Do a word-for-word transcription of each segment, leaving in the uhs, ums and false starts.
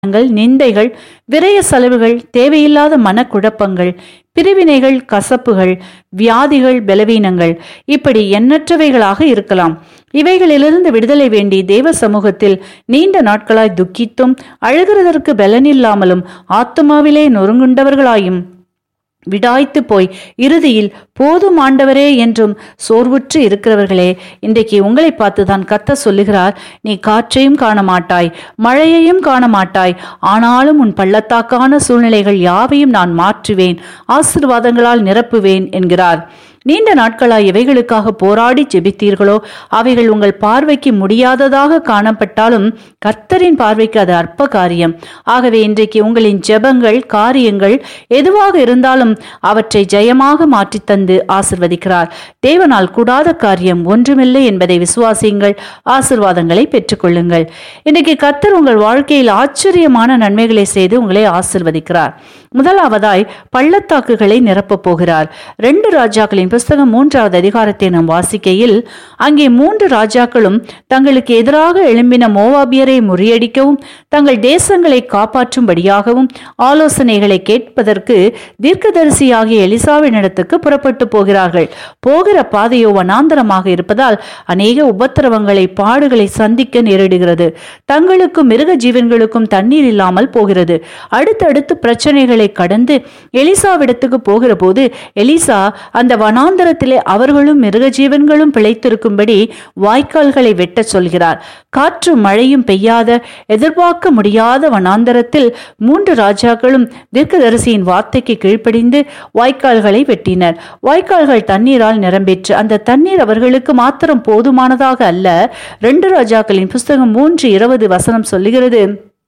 நிந்தைகள், விரய செலவுகள், தேவையில்லாத மனக்குழப்பங்கள், பிரிவினைகள், கசப்புகள், வியாதிகள், பலவீனங்கள், இப்படி எண்ணற்றவைகளாக இருக்கலாம். இவைகளிலிருந்து விடுதலை வேண்டி தேவ சமூகத்தில் நீண்ட நாட்களாய் துக்கித்தும் அழுகிறதற்கு பலனில்லாமலும் ஆத்துமாவிலே நொறுங்குண்டவர்களாயும் விடாய்த்து போய் இறுதியில் போதும் ஆண்டவரே என்றும் சோர்வுற்று இருக்கிறவர்களே, இன்றைக்கு உங்களை பார்த்துதான் கர்த்தர் சொல்லுகிறார், நீ காற்றையும் காண மாட்டாய், மழையையும் காண மாட்டாய், ஆனாலும் உன் பள்ளத்தாக்கான சூழ்நிலைகள் யாவையும் நான் மாற்றுவேன், ஆசீர்வாதங்களால் நிரப்புவேன் என்கிறார். நீண்ட நாட்களாய் எவைகளுக்காக போராடி ஜெபித்தீர்களோ அவைகள் உங்கள் பார்வைக்கு முடியாததாக காணப்பட்டாலும் கர்த்தரின் பார்வைக்கு அது அற்ப காரியம். ஆகவே இன்றைக்கு உங்களின் ஜெபங்கள், காரியங்கள் எதுவாக இருந்தாலும் அவற்றை ஜெயமாக மாற்றி தந்து ஆசிர்வதிக்கிறார். தேவனால் கூடாத காரியம் ஒன்றுமில்லை என்பதை விசுவாசியுங்கள், ஆசிர்வாதங்களை பெற்றுக்கொள்ளுங்கள். இன்றைக்கு கர்த்தர் உங்கள் வாழ்க்கையில் ஆச்சரியமான நன்மைகளை செய்து உங்களை ஆசிர்வதிக்கிறார். முதலாவதாய் பள்ளத்தாக்குகளை நிரப்பப் போகிறார். ரெண்டு ராஜாக்களின் புஸ்தகம் மூன்றாவது அதிகாரத்தை நாம் வாசிக்கையில் அங்கே மூன்று ராஜாக்களும் தங்களுக்கு எதிராக எழும்பின மோவாபியரை முறியடிக்கவும் தங்கள் தேசங்களை காப்பாற்றும்படியாகவும் ஆலோசனைகளை கேட்பதற்கு தீர்க்கதரிசியாகிய எலிசாவினிடத்துக்கு புறப்பட்டு போகிறார்கள். போகிற பாதையோ வனாந்தரமாக இருப்பதால் அநேக உபத்திரவங்களை, பாடுகளை சந்திக்க நேரிடுகிறது. தங்களுக்கும் மிருக ஜீவன்களுக்கும் தண்ணீர் இல்லாமல் போகிறது. அடுத்தடுத்து பிரச்சனைகளை கடந்து எலிசாவிடத்துக்கு போகிற போது எலிசா அந்த வனாந்தரத்திலே அவர்களும் மிருக ஜீவன்களும் பிழைத்திருக்கும்படி வாய்க்கால்களை வெட்ட சொல்கிறார். காற்றும் மழையும் பெய்யாத, எதிர்பார்க்க முடியாத வனாந்தரத்தில் மூன்று ராஜாக்களும் தீர்க்கதரிசியின் வார்த்தைக்கு கீழ்ப்படிந்து வாய்க்கால்களை வெட்டினர். வாய்க்கால்கள் தண்ணீரால் நிரம்பிற்று. அந்த தண்ணீர் அவர்களுக்கு மாத்திரம் போதுமானதாக அல்ல. ரெண்டு ராஜாக்களின் புஸ்தகம் மூன்று இருபது வசனம் சொல்லுகிறது,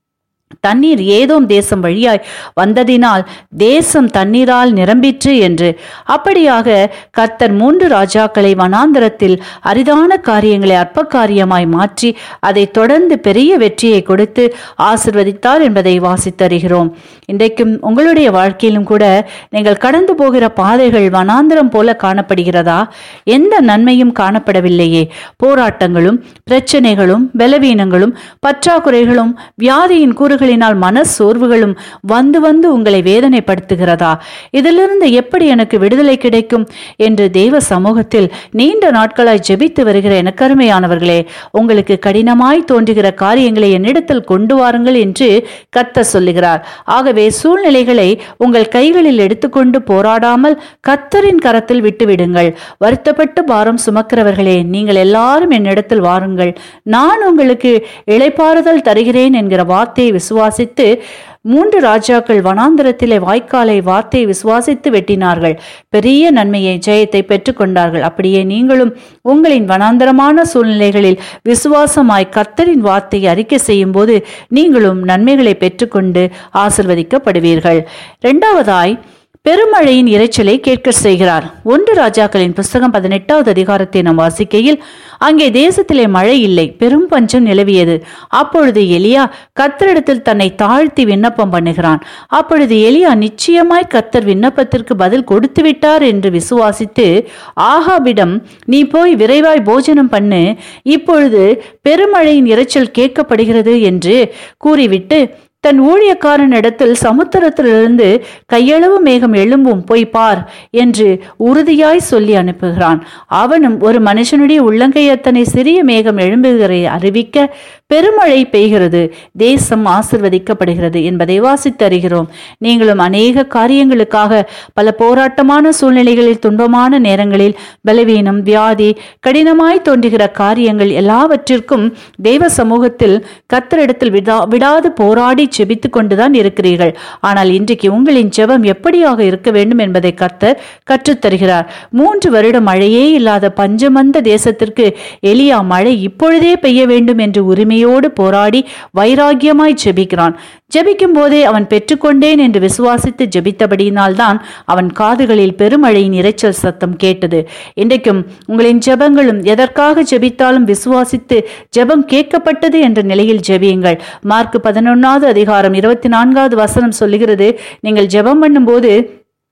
தண்ணீர் ஏதோம் தேசம் வழியாய் வந்ததினால் தேசம் தண்ணீரால் நிரம்பிற்று என்று. அப்படியாக கர்த்தர் மூன்று ராஜாக்களை வனாந்தரத்தில் அரிதான காரியங்களை அற்ப காரியமாய் மாற்றி அதை தொடர்ந்து பெரிய வெற்றியை கொடுத்து ஆசிர்வதித்தார் என்பதை வாசித்தருகிறோம். இன்றைக்கும் உங்களுடைய வாழ்க்கையிலும் கூட நீங்கள் கடந்து போகிற பாதைகள் வனாந்தரம் போல காணப்படுகிறதா? எந்த நன்மையும் காணப்படவில்லையே. போராட்டங்களும் பிரச்சனைகளும் பலவீனங்களும் பற்றாக்குறைகளும் வியாதியின் கூறுகள் மன சோர்வுகளும் வந்து வந்து உங்களை வேதனைப்படுத்துகிறதா? இதிலிருந்து எப்படி எனக்கு விடுதலை கிடைக்கும் என்று தேவ சமூகத்தில் நீண்ட நாட்களாய் ஜெபித்து வருகிற எனக்கருமையானவர்களே, உங்களுக்கு கடினமாய் தோன்றுகிற காரியங்களை என்னிடத்தில் கொண்டு வாருங்கள் என்று கர்த்தர் சொல்லுகிறார். ஆகவே சூழ்நிலைகளை உங்கள் கைகளில் எடுத்துக்கொண்டு போராடாமல் கர்த்தரின் கரத்தில் விட்டுவிடுங்கள். வருத்தப்பட்டு பாரம் சுமக்கிறவர்களே, நீங்கள் எல்லாரும் என்னிடத்தில் வாருங்கள், நான் உங்களுக்கு இளைப்பாறுதல் தருகிறேன் என்கிற வார்த்தையை விசுவாசித்து மூன்று ராஜாக்கள் வனாந்தரத்திலே வாய்க்காலை வார்த்தையை விசுவாசித்து வெட்டினார்கள். பெரிய நன்மையை, ஜெயத்தை பெற்றுக்கொண்டார்கள். அப்படியே நீங்களும் உங்களின் வனாந்தரமான சூழ்நிலைகளில் விசுவாசமாய் கர்த்தரின் வார்த்தையை அறிக்கை செய்யும் போது நீங்களும் நன்மைகளை பெற்றுக்கொண்டு ஆசிர்வதிக்கப்படுவீர்கள். இரண்டாவதாய் பெருமழையின் இரைச்சலை கேட்க செய்கிறார். ஒன்று ராஜாக்களின் புஸ்தகம் பதினெட்டாவது அதிகாரத்தை நாம் வாசிக்கையில் அங்கே தேசத்திலே மழை இல்லை, பெரும் பஞ்சம் நிலவியது. அப்பொழுது எலியா கர்த்தரிடத்தில் தன்னை தாழ்த்தி விண்ணப்பம் பண்ணுகிறான். அப்பொழுது எலியா நிச்சயமாய் கர்த்தர் விண்ணப்பத்திற்கு பதில் கொடுத்து விட்டார் என்று விசுவாசித்து ஆகாபிடம், நீ போய் விரைவாய் போஜனம் பண்ணு, இப்பொழுது பெருமழையின் இரைச்சல் கேட்கப்படுகிறது என்று கூறிவிட்டு தன் ஊழியக்காரன் இடத்தில் சமுத்திரத்திலிருந்து கையளவு மேகம் எழும்பும், போய் பார் என்று உறுதியாய் சொல்லி அனுப்புகிறான். அவனும் ஒரு மனுஷனுடைய உள்ளங்கை அத்தனை சிறிய மேகம் எழும்புகிறதை அறிவிக்க பெருமழை பெய்கிறது, தேசம் ஆசிர்வதிக்கப்படுகிறது என்பதை வாசித்தருகிறோம். நீங்களும் அநேக காரியங்களுக்காக பல போராட்டமான சூழ்நிலைகளில், துன்பமான நேரங்களில், பலவீனம், வியாதி, கடினமாய் தோன்றுகிற காரியங்கள் எல்லாவற்றிற்கும் தெய்வ சமூகத்தில் கர்த்தரிடத்தில் விடா விடாது போராடி ஜெபித்து கொண்டுதான் இருக்கிறீர்கள். ஆனால் இன்றைக்கு உங்களின் ஜெபம் எப்படியாக இருக்க வேண்டும் என்பதை கர்த்தர் கற்றுத்தருகிறார். மூன்று வருடம் மழையே இல்லாத பஞ்சமந்த தேசத்திற்கு எலியா மழை இப்பொழுதே பெய்ய வேண்டும் என்று உரிமையோடு போராடி வைராகியமாய் ஜெபிக்கிறான். ஜெபிக்கும் போதே அவன் பெற்றுக்கொண்டேன் என்று விசுவாசித்து ஜெபித்தபடியினால் தான் அவன் காதுகளில் பெருமழையின் இரைச்சல் சத்தம் கேட்டது. இன்றைக்கும் உங்களின் ஜெபங்களும் எதற்காக ஜெபித்தாலும் விசுவாசித்து ஜெபம் கேட்கப்பட்டது என்ற நிலையில் ஜெபியுங்கள். மார்க் பதினொன்னாவது அதிகாரம் இருபத்தி நான்காவது வசனம் சொல்லுகிறது, நீங்கள் ஜெபம் பண்ணும் போது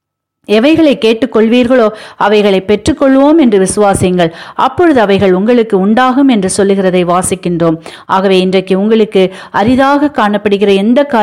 எவைகளை கேட்டுக்கொள்வீர்களோ அவைகளை பெற்றுக்கொள்வோம் என்று விசுவாசிங்கள், அப்பொழுது அவைகள் உங்களுக்கு உண்டாகும் என்று சொல்லுகிறதை வாசிக்கின்றோம். ஆகவே இன்றைக்கு உங்களுக்கு அரிதாக காணப்படுகிற எந்த